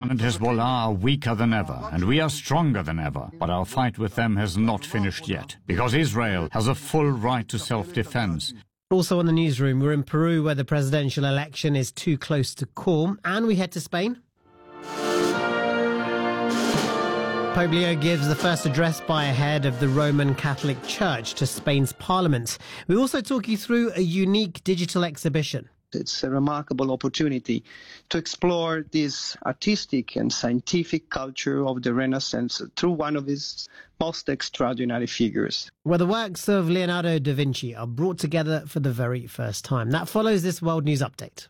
Iran and Hezbollah are weaker than ever, and we are stronger than ever. But our fight with them has not finished yet, because Israel has a full right to self-defense. Also on the newsroom, we're in Peru, where the presidential election is too close to call, and we head to Spain. Pope Leo gives the first address by a head of the Roman Catholic Church to Spain's parliament. We also talk you through a unique digital exhibition. It's a remarkable opportunity to explore this artistic and scientific culture of the Renaissance through one of its most extraordinary figures. Where the works of Leonardo da Vinci are brought together for the very first time. That follows this World News Update.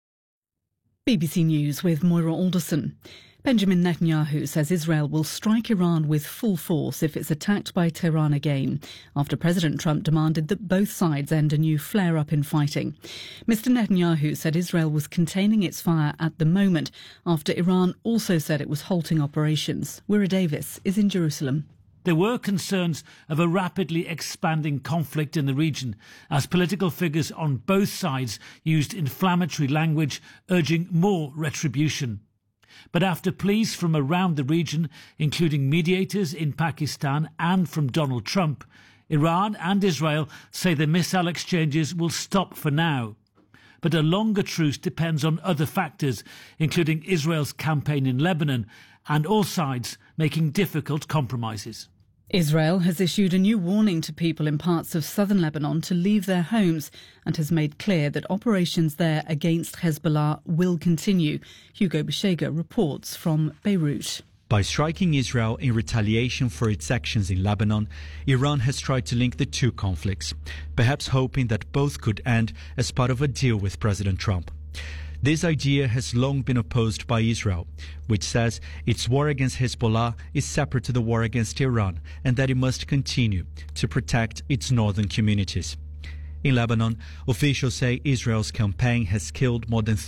BBC News with Moira Alderson. Benjamin Netanyahu says Israel will strike Iran with full force if it's attacked by Tehran again, after President Trump demanded that both sides end a new flare-up in fighting. Mr Netanyahu said Israel was containing its fire at the moment, after Iran also said it was halting operations. Wira Davis is in Jerusalem. There were concerns of a rapidly expanding conflict in the region, as political figures on both sides used inflammatory language, urging more retribution. But after pleas from around the region, including mediators in Pakistan and from Donald Trump, Iran and Israel say the missile exchanges will stop for now. But a longer truce depends on other factors, including Israel's campaign in Lebanon and all sides making difficult compromises. Israel has issued a new warning to people in parts of southern Lebanon to leave their homes and has made clear that operations there against Hezbollah will continue. Hugo Beshega reports from Beirut. By striking Israel in retaliation for its actions in Lebanon, Iran has tried to link the two conflicts, perhaps hoping that both could end as part of a deal with President Trump. This idea has long been opposed by Israel, which says its war against Hezbollah is separate to the war against Iran and that it must continue to protect its northern communities. In Lebanon, officials say Israel's campaign has killed more than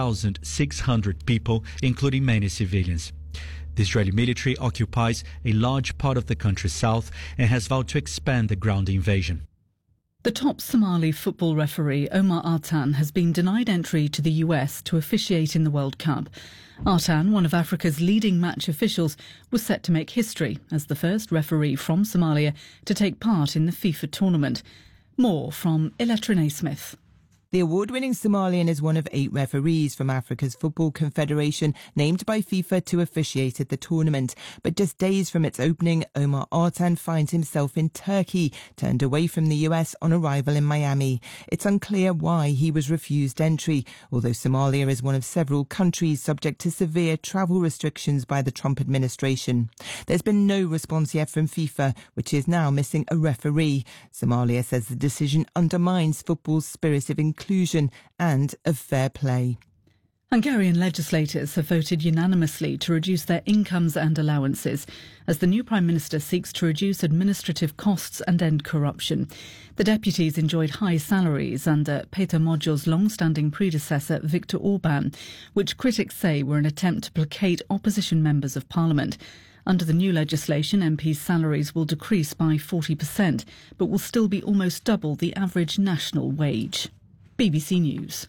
3,600 people, including many civilians. The Israeli military occupies a large part of the country's south and has vowed to expand the ground invasion. The top Somali football referee Omar Artan has been denied entry to the US to officiate in the World Cup. Artan, one of Africa's leading match officials, was set to make history as the first referee from Somalia to take part in the FIFA tournament. More from Eletrenay Smith. The award-winning Somalian is one of 8 referees from Africa's Football Confederation named by FIFA to officiate at the tournament. But just days from its opening, Omar Artan finds himself in Turkey, turned away from the US on arrival in Miami. It's unclear why he was refused entry, although Somalia is one of several countries subject to severe travel restrictions by the Trump administration. There's been no response yet from FIFA, which is now missing a referee. Somalia says the decision undermines football's spirit of inclusion and of fair play. Hungarian legislators have voted unanimously to reduce their incomes and allowances as the new Prime Minister seeks to reduce administrative costs and end corruption. The deputies enjoyed high salaries under Peter Mogyó's long-standing predecessor Viktor Orbán, which critics say were an attempt to placate opposition members of Parliament. Under the new legislation, MPs' salaries will decrease by 40%, but will still be almost double the average national wage. BBC News.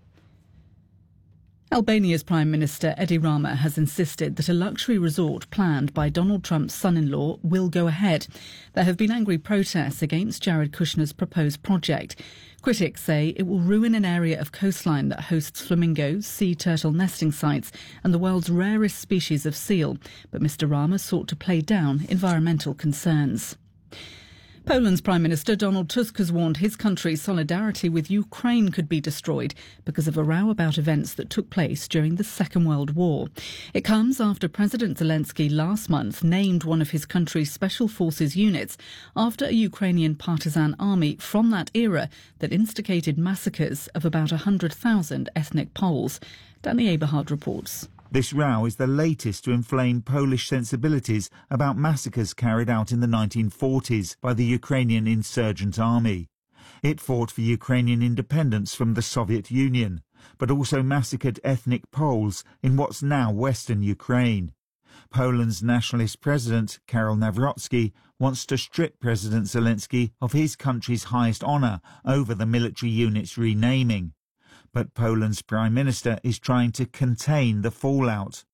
Albania's Prime Minister Edi Rama has insisted that a luxury resort planned by Donald Trump's son-in-law will go ahead. There have been angry protests against Jared Kushner's proposed project. Critics say it will ruin an area of coastline that hosts flamingos, sea turtle nesting sites and the world's rarest species of seal. But Mr Rama sought to play down environmental concerns. Poland's Prime Minister Donald Tusk has warned his country's solidarity with Ukraine could be destroyed because of a row about events that took place during the Second World War. It comes after President Zelensky last month named one of his country's special forces units after a Ukrainian partisan army from that era that instigated massacres of about 100,000 ethnic Poles. Danny Eberhard reports. This row is the latest to inflame Polish sensibilities about massacres carried out in the 1940s by the Ukrainian insurgent army. It fought for Ukrainian independence from the Soviet Union, but also massacred ethnic Poles in what's now Western Ukraine. Poland's nationalist president, Karol Nawrocki, wants to strip President Zelensky of his country's highest honour over the military unit's renaming. But Poland's Prime Minister is trying to contain the fallout.